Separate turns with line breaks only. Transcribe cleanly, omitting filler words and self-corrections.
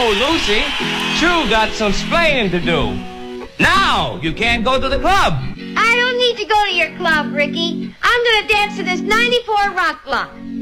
Oh, Lucy, True got some splaining to do. Now, you can't go to the club.
I don't need to go to your club, Ricky. I'm going to dance to this 94 rock block.